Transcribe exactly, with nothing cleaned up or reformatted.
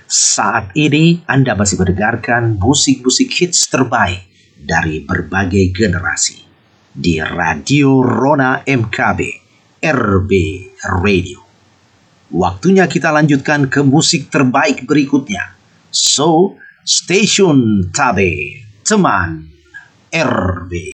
Saat ini Anda masih mendengarkan musik-musik hits terbaik dari berbagai generasi di Radio Rona M K B, R B Radio. Waktunya kita lanjutkan ke musik terbaik berikutnya. So, Stasiun Tabe, teman R B.